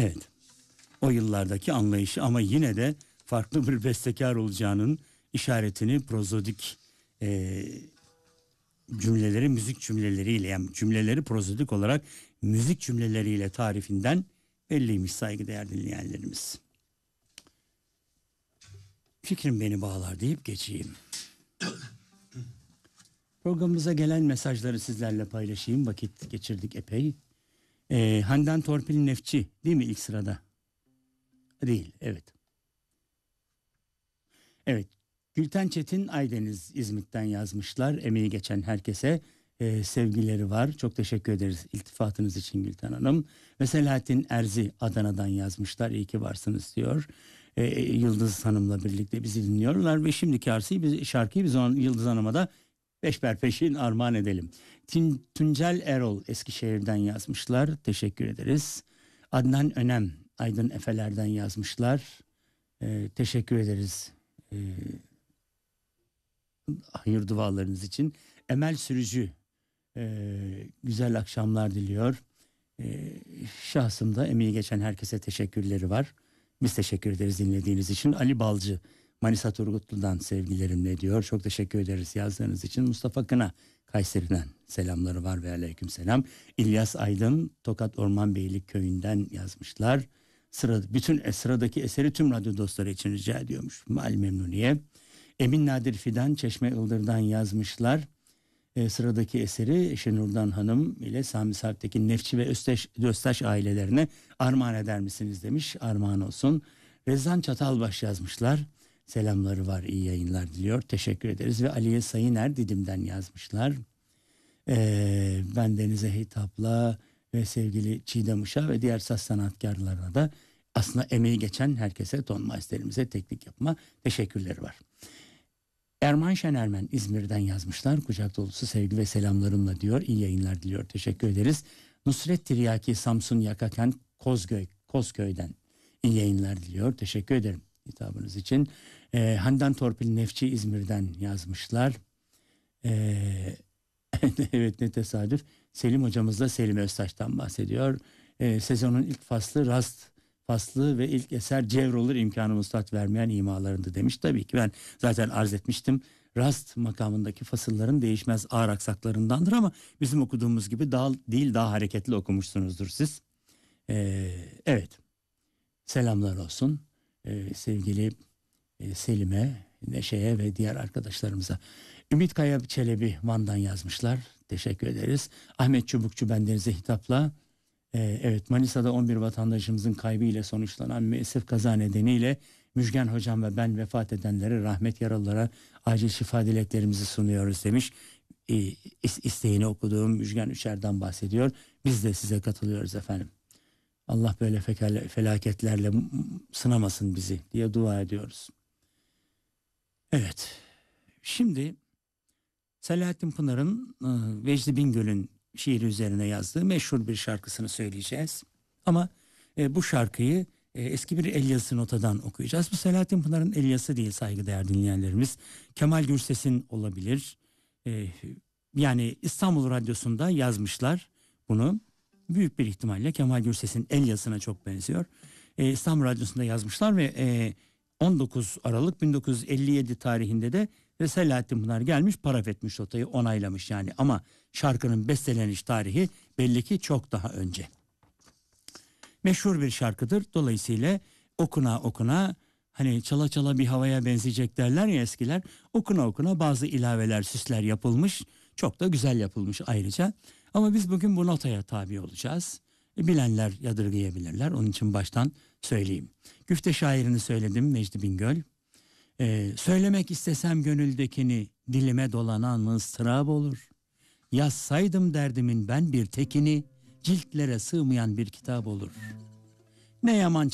Evet, o yıllardaki anlayışı ama yine de farklı bir bestekar olacağının işaretini prozodik cümleleri müzik cümleleriyle, yani cümleleri prozodik olarak müzik cümleleriyle tarifinden belliymiş saygıdeğer dinleyenlerimiz. Fikrim beni bağlar deyip geçeyim. Programımıza gelen mesajları sizlerle paylaşayım. Vakit geçirdik epey. Handan Torpil Nefçi değil mi ilk sırada? Değil, evet. Evet, Gülten Çetin Aydeniz İzmit'ten yazmışlar. Emeği geçen herkese sevgileri var. Çok teşekkür ederiz iltifatınız için Gülten Hanım. Ve Selahattin Erzi Adana'dan yazmışlar. İyi ki varsınız diyor. Yıldız Hanım'la birlikte bizi dinliyorlar ve şimdiki şarkıyı biz Yıldız Hanım'a da peşin armağan edelim. Tuncel Erol Eskişehir'den yazmışlar. Teşekkür ederiz. Adnan Önem Aydın Efeler'den yazmışlar. Teşekkür ederiz. Hayır dualarınız için. Emel Sürücü güzel akşamlar diliyor. Şahsımda emeği geçen herkese teşekkürleri var. Biz teşekkür ederiz dinlediğiniz için. Ali Balcı Manisa Turgutlu'dan sevgilerimle diyor. Çok teşekkür ederiz yazdığınız için. Mustafa Kına Kayseri'den selamları var ve aleyküm selam. İlyas Aydın Tokat Ormanbeylik köyünden yazmışlar. Sıradaki eseri tüm radyo dostları için rica ediyormuş. Mal memnuniye. Emin Nadir Fidan Çeşme Ildır'dan yazmışlar. Sıradaki eseri Eşe Nurdan Hanım ile Sami Sarp'taki Nefçi ve Öztaş ailelerine armağan eder misiniz demiş. Armağan olsun. Rezan Çatalbaş yazmışlar. Selamları var, iyi yayınlar diliyor. Teşekkür ederiz. Ve Aliye Sayıner Didim'den yazmışlar. Ben Denize hitapla ve sevgili Çiğdem Uşa ve diğer saz sanatkarlarına da aslında emeği geçen herkese, tonmeisterimize, teknik yapma teşekkürleri var. Erman Şenermen İzmir'den yazmışlar. Kucak dolusu sevgi ve selamlarımla diyor. İyi yayınlar diliyor. Teşekkür ederiz. Nusret Tiryaki Samsun Yakakent Kozköy'den iyi yayınlar diliyor. Teşekkür ederim hitabınız için. Handan Torpil Nefçi İzmir'den yazmışlar. Evet, ne tesadüf. Selim hocamız da Selim Öztaş'tan bahsediyor. Sezonun ilk faslı Rast faslı ve ilk eser Cevr olur imkanı mustat vermeyen imalarında demiş. Tabii ki ben zaten arz etmiştim. Rast makamındaki fasılların değişmez ağır aksaklarındandır ama bizim okuduğumuz gibi daha hareketli okumuşsunuzdur siz. Evet. Selamlar olsun. Sevgili Selim'e, Neşe'ye ve diğer arkadaşlarımıza. Ümit Kaya Çelebi Van'dan yazmışlar. Teşekkür ederiz. Ahmet Çubukçu bendenize hitapla. Evet, Manisa'da 11 vatandaşımızın kaybı ile sonuçlanan müessif kaza nedeniyle Müjgan hocam ve ben vefat edenlere, rahmet yaralılara acil şifa dileklerimizi sunuyoruz demiş. İsteğini okuduğum Müjgan Üçer'den bahsediyor. Biz de size katılıyoruz efendim. Allah böyle felaketlerle sınamasın bizi diye dua ediyoruz. Evet, şimdi Selahattin Pınar'ın Vecdi Bingöl'ün şiiri üzerine yazdığı meşhur bir şarkısını söyleyeceğiz. Ama bu şarkıyı eski bir el yazısı notadan okuyacağız. Bu Selahattin Pınar'ın el yazısı değil saygıdeğer dinleyenlerimiz. Kemal Gürses'in olabilir. Yani İstanbul Radyosu'nda yazmışlar bunu. Büyük bir ihtimalle Kemal Gürses'in el yazısına çok benziyor. İstanbul Radyosu'nda yazmışlar ve 19 Aralık 1957 tarihinde de Selahattin Pınar gelmiş, paraf etmiş notayı, onaylamış yani. Ama şarkının besteleniş tarihi belli ki çok daha önce. Meşhur bir şarkıdır. Dolayısıyla okuna okuna, hani çala çala bir havaya benzeyecek derler ya eskiler. Okuna okuna bazı ilaveler, süsler yapılmış. Çok da güzel yapılmış ayrıca. Ama biz bugün bu notaya tabi olacağız. Bilenler yadırgayabilirler. Onun için baştan söyleyeyim. Güfte şairini söyledim, Vecdi Bingöl. Söylemek istesem gönüldekini, dilime dolanan ıstırap olur. Yazsaydım derdimin ben bir tekini, ciltlere sığmayan bir kitap olur. Ne yaman